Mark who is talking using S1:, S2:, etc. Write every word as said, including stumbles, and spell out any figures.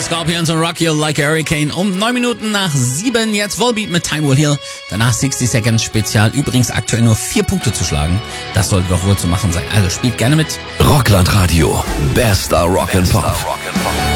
S1: Scorpions und Rock You Like a Hurricane um neun Minuten nach sieben. Jetzt Volbeat mit Time Will Heal. Danach sixty Seconds Spezial. Übrigens aktuell nur vier Punkte zu schlagen. Das sollte doch wohl zu machen sein. Also spielt gerne mit.
S2: Rockland Radio. Bester Rock and Pop.